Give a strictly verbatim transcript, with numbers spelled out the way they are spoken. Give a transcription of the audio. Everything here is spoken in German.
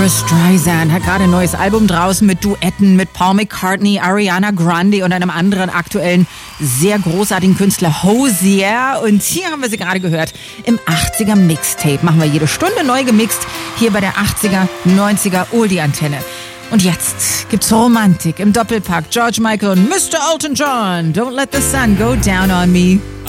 Streisand hat gerade ein neues Album draußen mit Duetten mit Paul McCartney, Ariana Grande und einem anderen aktuellen, sehr großartigen Künstler, Hozier. Und hier haben wir sie gerade gehört im achtziger Mixtape. Machen wir jede Stunde neu gemixt hier bei der achtziger, neunziger Oldie-Antenne. Und jetzt gibt's Romantik im Doppelpack. George Michael und Mister Elton John. Don't let the sun go down on me.